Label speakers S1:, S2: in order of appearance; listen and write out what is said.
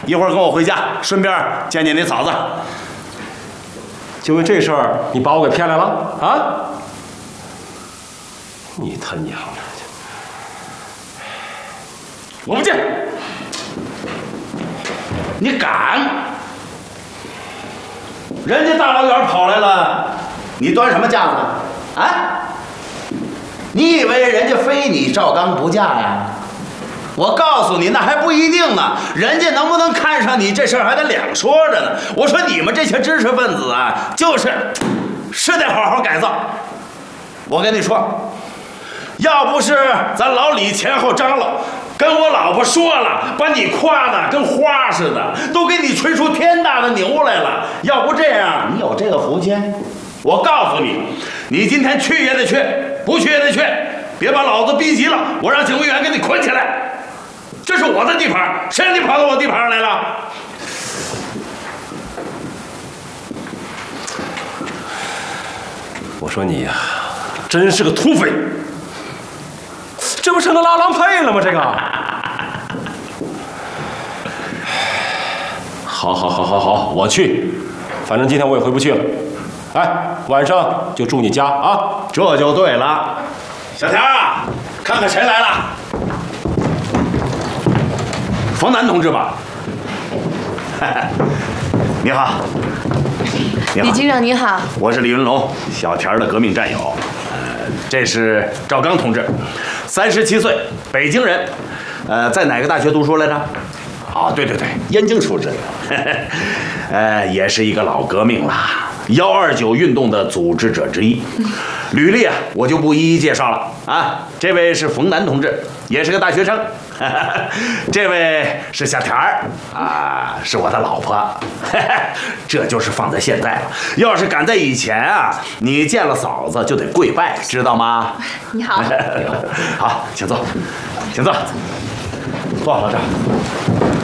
S1: 一会儿跟我回家，顺便见见你嫂子。
S2: 就为这事儿，你把我给骗来了啊？你他娘的！
S1: 我不见。你敢？人家大老远跑来了，你端什么架子啊？你以为人家非你赵刚不嫁呀？我告诉你，那还不一定呢。人家能不能看上你，这事儿还得两说着呢。我说你们这些知识分子啊，是得好好改造。我跟你说，要不是咱老李前后张罗，跟我老婆说了，把你夸的跟花似的，都给你吹出天大的牛来了。要不这样，你有这个福气？我告诉你，你今天去也得去，不去也得去，别把老子逼急了，我让警卫员给你捆起来。这是我的地盘，谁让你跑到我地盘上来了？
S2: 我说你呀，真是个土匪！这不成了拉郎配了吗？这个，好，我去，反正今天我也回不去了。哎，晚上就住你家啊，
S1: 这就对了。小田啊，看看谁来了。冯南同志吧？你好，
S3: 李局长你好，
S1: 我是李云龙，小田的革命战友。这是赵刚同志，37岁，北京人，在哪个大学读书来着？哦，对，燕京出身，也是一个老革命了，129运动的组织者之一。履历啊，我就不一一介绍了啊。这位是冯南同志，也是个大学生。这位是小田儿啊，是我的老婆。这就是放在现在了，要是赶在以前啊，你见了嫂子就得跪拜，知道吗？
S3: 你好。
S1: 好，请坐，坐，老赵。